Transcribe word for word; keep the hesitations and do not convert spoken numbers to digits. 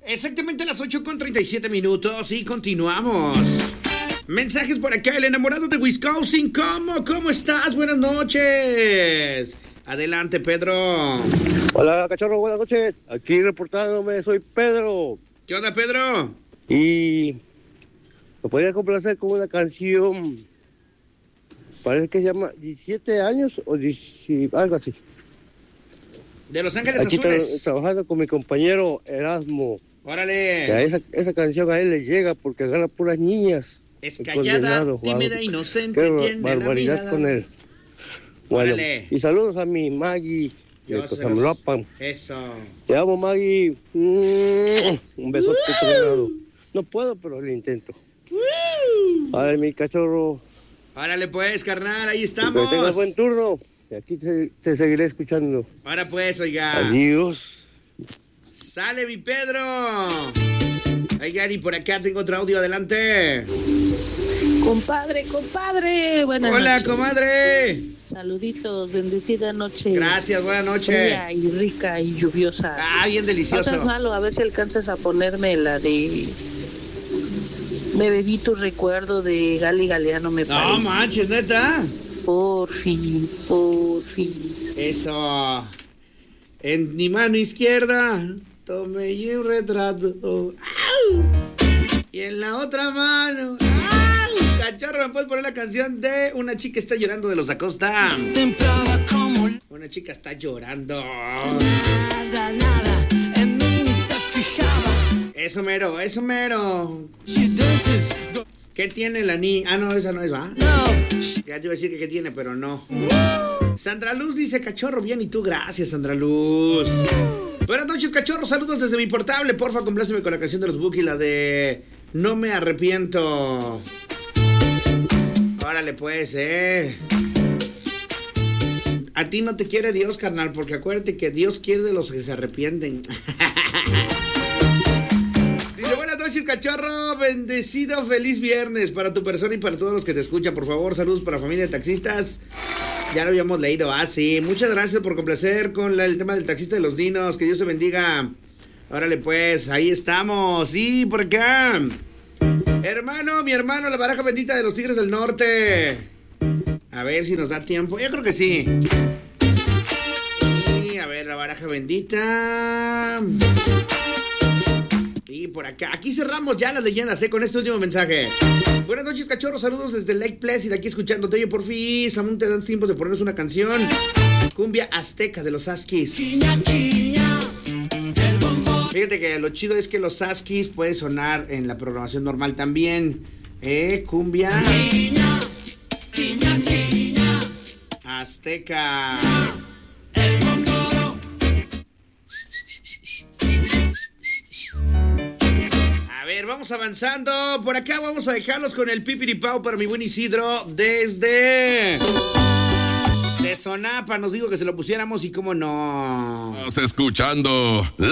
Exactamente a las ocho con treinta y siete minutos y continuamos. Mensajes por acá, el enamorado de Wisconsin. ¿Cómo? ¿Cómo estás? Buenas noches. Adelante, Pedro. Hola, cachorro, buenas noches. Aquí reportándome, soy Pedro. ¿Qué onda, Pedro? Y me podría complacer con una canción, parece que se llama diecisiete años o diecisiete, algo así. De Los Ángeles Aquí Azules. tra- trabajando con mi compañero Erasmo. Órale. Que a esa, esa canción a él le llega porque agarra puras niñas. Es El callada, condenado, tímida, wow. inocente, Qué tiene la barbaridad mirada. con él. Bueno, Órale. y saludos a mi Maggie Yo de se los- Cosamloapan. Eso. Te amo, Maggie. Mm, Un besote tronado. No puedo, pero lo intento. Ay, mi cachorro. Órale pues, carnal, ahí Que estamos. tengas buen turno. Y aquí te, te seguiré escuchando. Ahora pues, oiga. Adiós. Sale mi Pedro. Oigan, y por acá tengo otro audio, adelante. Compadre, compadre, buenas Hola, noches. comadre. Saluditos, bendecida noche. Gracias, buenas noches. Fría y rica y lluviosa. Ah, bien No delicioso. seas malo, a ver si alcanzas a ponerme la de... Me bebí tu recuerdo de Gali Galeano, me No parece. manches, neta. Por fin, por fin. Eso. En mi mano izquierda tomé un retrato. ¡Au! Y en la otra mano. ¡Au! Cachorro, ¿me puedes poner la canción de Una chica está llorando de Los Acosta? Templaba como Una chica está llorando. nada, nada, en mí ni se fijaba. Eso mero, eso mero. She dances, ¿Qué tiene la niña? Ah, no, esa no es, ¿va? no, Ya te iba a decir que qué tiene, pero no. Sandra Luz dice, cachorro, bien, y tú, gracias, Sandra Luz. Buenas noches, cachorro, saludos desde mi portable. Porfa, compláceme con la canción de los Buki, la de No me arrepiento. Órale, pues, eh. A ti no te quiere Dios, carnal, porque acuérdate que Dios quiere de los que se arrepienten. Dice, buenas noches, cachorro, bendecido, feliz viernes para tu persona y para todos los que te escuchan, por favor, saludos para familia de taxistas. Ya lo habíamos leído, ah, sí, muchas gracias por complacer con la- el tema del taxista de los dinos, que Dios te bendiga. Órale pues, ahí estamos, sí, por acá. Hermano, mi hermano, la baraja bendita de los Tigres del Norte. A ver si nos da tiempo, yo creo que sí. Sí, a ver, la baraja bendita. Y por acá, aquí cerramos ya las leyendas, ¿eh? Con este último mensaje. Buenas noches, cachorro, saludos desde Lake Placid, aquí escuchándote. Oye, por fin, aún te dan tiempo de ponernos una canción. Cumbia azteca de los Askis. quiña, quiña, el bombo. Fíjate que lo chido es que los Askis puede sonar en la programación normal también. Eh, cumbia Quiña, quiña, quiña, azteca. el bombo. A ver, vamos avanzando. Por acá vamos a dejarlos con el pipiripao para mi buen Isidro desde... de Sonapa. Nos dijo que se lo pusiéramos y cómo no. Estás escuchando